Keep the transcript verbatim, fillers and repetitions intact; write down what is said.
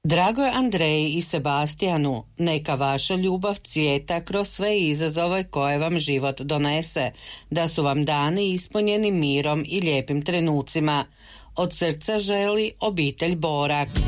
Dragoj Andreji i Sebastijanu, neka vaša ljubav cvijeta kroz sve izazove koje vam život donese, da su vam dani ispunjeni mirom i lijepim trenucima. Od srca želi obitelj Borak.